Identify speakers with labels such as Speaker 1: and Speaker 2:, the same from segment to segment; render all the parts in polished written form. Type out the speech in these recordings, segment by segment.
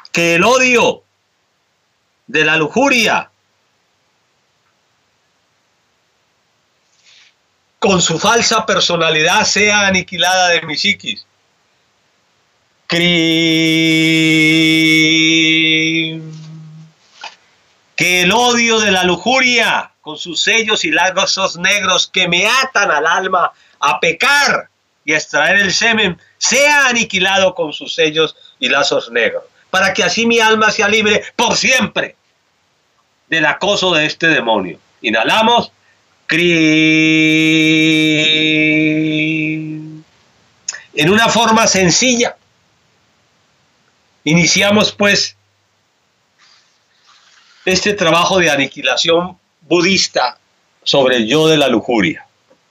Speaker 1: que el odio de la lujuria con su falsa personalidad sea aniquilada de mi psiquis. Que el odio de la lujuria con sus sellos y lazos negros que me atan al alma a pecar y a extraer el semen sea aniquilado con sus sellos y lazos negros, para que así mi alma sea libre por siempre del acoso de este demonio. Inhalamos. En una forma sencilla iniciamos pues este trabajo de aniquilación budista sobre el yo de la lujuria,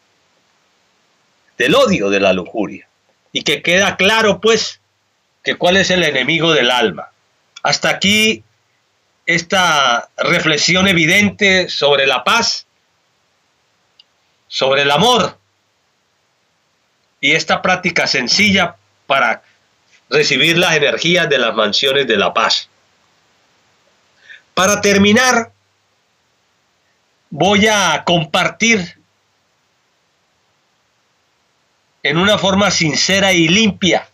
Speaker 1: del odio de la lujuria, y que queda claro pues que cuál es el enemigo del alma. Hasta aquí esta reflexión evidente sobre la paz, sobre el amor, y esta práctica sencilla para recibir las energías de las mansiones de la paz. Para terminar, voy a compartir en una forma sincera y limpia,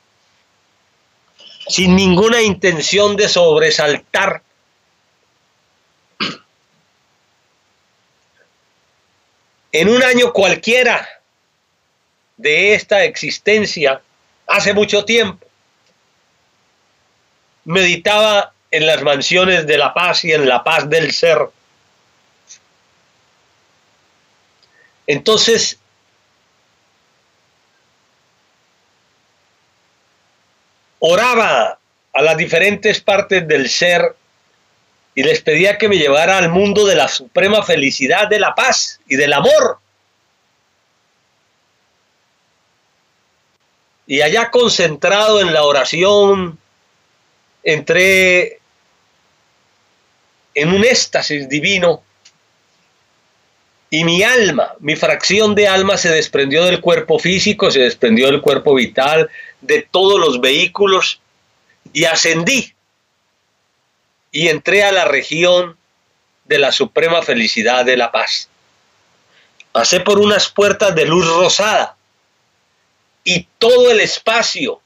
Speaker 1: sin ninguna intención de sobresaltar, en un año cualquiera de esta existencia, hace mucho tiempo, meditaba en las mansiones de la paz y en la paz del ser. Entonces, oraba a las diferentes partes del ser y les pedía que me llevara al mundo de la suprema felicidad, de la paz y del amor. Y allá concentrado en la oración, entré en un éxtasis divino y mi alma, mi fracción de alma se desprendió del cuerpo físico, se desprendió del cuerpo vital, de todos los vehículos y ascendí y entré a la región de la suprema felicidad de la paz. Pasé por unas puertas de luz rosada y todo el espacio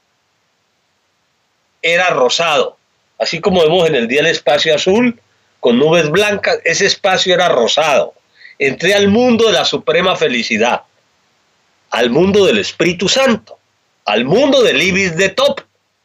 Speaker 1: era rosado, así como vemos en el día el espacio azul con nubes blancas, ese espacio era rosado. Entré al mundo de la suprema felicidad, al mundo del Espíritu Santo, al mundo del Ibis de Top,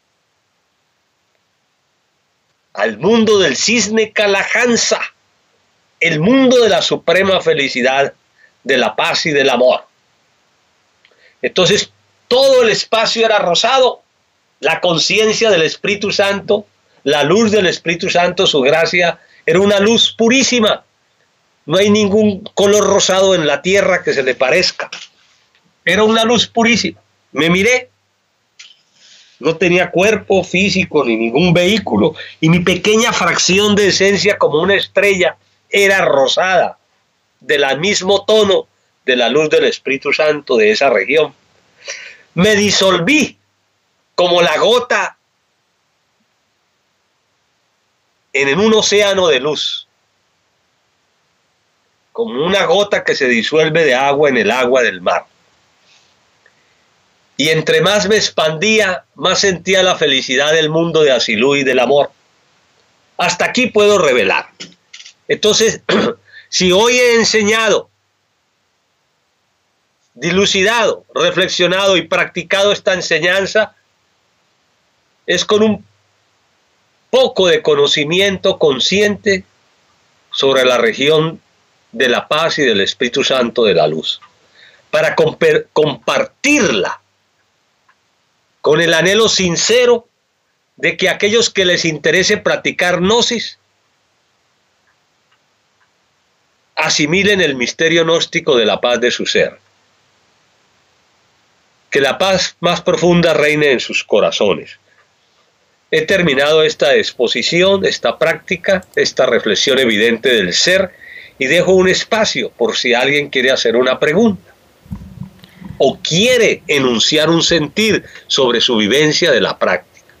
Speaker 1: al mundo del cisne Kalahansa, el mundo de la suprema felicidad, de la paz y del amor. Entonces todo el espacio era rosado, la conciencia del Espíritu Santo, la luz del Espíritu Santo, su gracia, era una luz purísima. No hay ningún color rosado en la tierra que se le parezca. Era una luz purísima. Me miré. No tenía cuerpo físico ni ningún vehículo. Y mi pequeña fracción de esencia como una estrella era rosada, del mismo tono de la luz del Espíritu Santo de esa región. Me disolví como la gota en un océano de luz, como una gota que se disuelve de agua en el agua del mar. Y entre más me expandía, más sentía la felicidad del mundo de Asilú y del amor. Hasta aquí puedo revelar. Entonces, si hoy he enseñado, dilucidado, reflexionado y practicado esta enseñanza, es con un poco de conocimiento consciente sobre la región de la paz y del Espíritu Santo de la luz, para compartirla con el anhelo sincero de que aquellos que les interese practicar gnosis asimilen el misterio gnóstico de la paz de su ser. Que la paz más profunda reine en sus corazones. He terminado esta exposición, esta práctica, esta reflexión evidente del ser y dejo un espacio por si alguien quiere hacer una pregunta o quiere enunciar un sentir sobre su vivencia de la práctica.